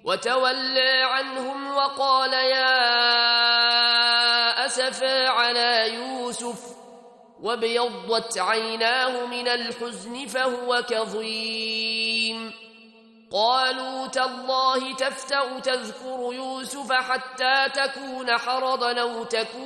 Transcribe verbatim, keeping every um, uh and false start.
وتولى عنهم وقال يا أسفا على يوسف وابيضت عيناه من الحزن فهو كظيم قالوا تالله تفتأ تذكر يوسف حتى تكون حرضا أو تكون